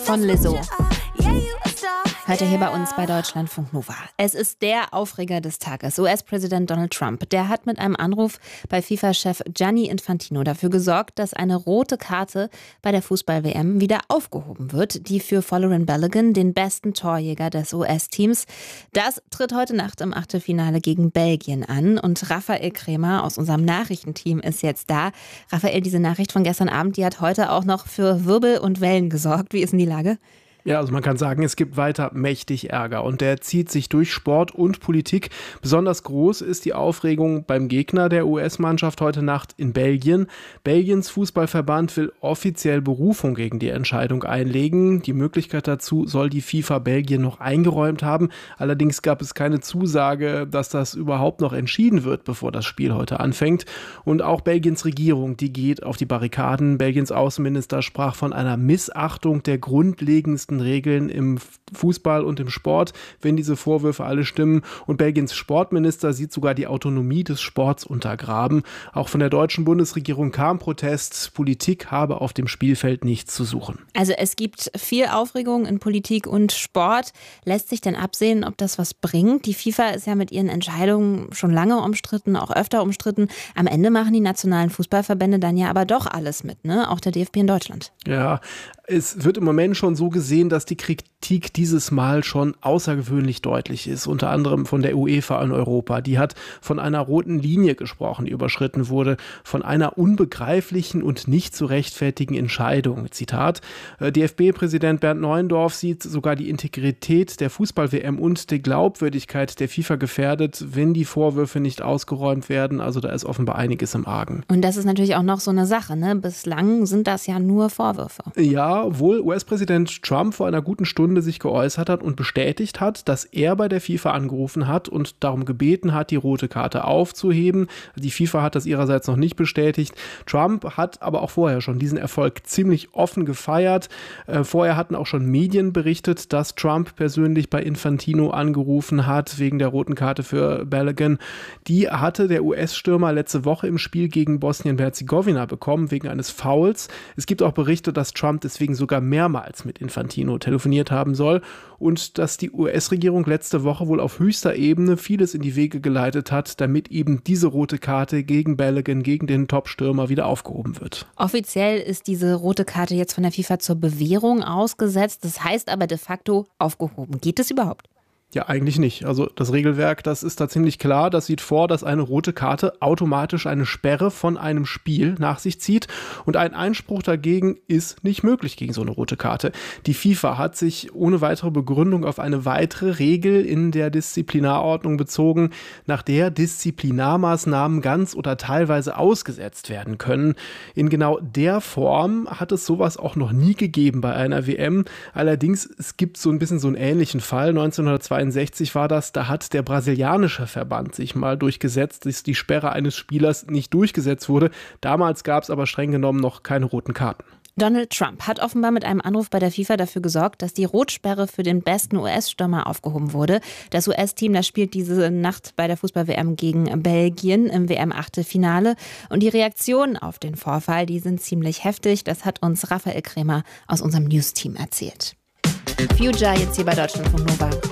von Lizzo. Heute hier bei uns bei Deutschlandfunk Nova. Es ist der Aufreger des Tages. US-Präsident Donald Trump, der hat mit einem Anruf bei FIFA-Chef Gianni Infantino dafür gesorgt, dass eine rote Karte bei der Fußball-WM wieder aufgehoben wird, die für Folarin Balogun, den besten Torjäger des US-Teams. Das tritt heute Nacht im Achtelfinale gegen Belgien an und Raphael Krämer aus unserem Nachrichtenteam ist jetzt da. Raphael, diese Nachricht von gestern Abend, die hat heute auch noch für Wirbel und Wellen gesorgt. Wie ist denn die Lage? Ja, also man kann sagen, es gibt weiter mächtig Ärger und der zieht sich durch Sport und Politik. Besonders groß ist die Aufregung beim Gegner der US-Mannschaft heute Nacht in Belgien. Belgiens Fußballverband will offiziell Berufung gegen die Entscheidung einlegen. Die Möglichkeit dazu soll die FIFA Belgien noch eingeräumt haben. Allerdings gab es keine Zusage, dass das überhaupt noch entschieden wird, bevor das Spiel heute anfängt. Und auch Belgiens Regierung, die geht auf die Barrikaden. Belgiens Außenminister sprach von einer Missachtung der grundlegendsten Regeln im Fußball und im Sport, wenn diese Vorwürfe alle stimmen. Und Belgiens Sportminister sieht sogar die Autonomie des Sports untergraben. Auch von der deutschen Bundesregierung kam Protest. Politik habe auf dem Spielfeld nichts zu suchen. Also es gibt viel Aufregung in Politik und Sport. Lässt sich denn absehen, ob das was bringt? Die FIFA ist ja mit ihren Entscheidungen schon lange umstritten, auch öfter umstritten. Am Ende machen die nationalen Fußballverbände dann ja aber doch alles mit, ne? Auch der DFB in Deutschland. Ja, es wird im Moment schon so gesehen, dass die Kritik dieses Mal schon außergewöhnlich deutlich ist, unter anderem von der UEFA in Europa. Die hat von einer roten Linie gesprochen, die überschritten wurde, von einer unbegreiflichen und nicht zu rechtfertigen Entscheidung. Zitat, DFB-Präsident Bernd Neuendorf sieht sogar die Integrität der Fußball-WM und die Glaubwürdigkeit der FIFA gefährdet, wenn die Vorwürfe nicht ausgeräumt werden. Also da ist offenbar einiges im Argen. Und das ist natürlich auch noch so eine Sache, ne? Bislang sind das ja nur Vorwürfe. Ja, obwohl US-Präsident Trump vor einer guten Stunde sich geäußert hat und bestätigt hat, dass er bei der FIFA angerufen hat und darum gebeten hat, die rote Karte aufzuheben. Die FIFA hat das ihrerseits noch nicht bestätigt. Trump hat aber auch vorher schon diesen Erfolg ziemlich offen gefeiert. Vorher hatten auch schon Medien berichtet, dass Trump persönlich bei Infantino angerufen hat wegen der roten Karte für Balogun. Die hatte der US-Stürmer letzte Woche im Spiel gegen Bosnien-Herzegowina bekommen, wegen eines Fouls. Es gibt auch Berichte, dass Trump deswegen sogar mehrmals mit Infantino telefoniert haben soll und dass die US-Regierung letzte Woche wohl auf höchster Ebene vieles in die Wege geleitet hat, damit eben diese rote Karte gegen Balogun, gegen den Top-Stürmer wieder aufgehoben wird. Offiziell ist diese rote Karte jetzt von der FIFA zur Bewährung ausgesetzt. Das heißt aber de facto aufgehoben. Geht das überhaupt? Ja, eigentlich nicht. Also das Regelwerk, das ist da ziemlich klar. Das sieht vor, dass eine rote Karte automatisch eine Sperre von einem Spiel nach sich zieht. Und ein Einspruch dagegen ist nicht möglich gegen so eine rote Karte. Die FIFA hat sich ohne weitere Begründung auf eine weitere Regel in der Disziplinarordnung bezogen, nach der Disziplinarmaßnahmen ganz oder teilweise ausgesetzt werden können. In genau der Form hat es sowas auch noch nie gegeben bei einer WM. Allerdings, es gibt so ein bisschen so einen ähnlichen Fall. 1962 war das, da hat der brasilianische Verband sich mal durchgesetzt, dass die Sperre eines Spielers nicht durchgesetzt wurde. Damals gab es aber streng genommen noch keine roten Karten. Donald Trump hat offenbar mit einem Anruf bei der FIFA dafür gesorgt, dass die Rotsperre für den besten US-Stürmer aufgehoben wurde. Das US-Team, das spielt diese Nacht bei der Fußball-WM gegen Belgien im WM-Achtelfinale. Und die Reaktionen auf den Vorfall, die sind ziemlich heftig. Das hat uns Raphael Krämer aus unserem News-Team erzählt. Future jetzt hier bei Deutschlandfunk Nova.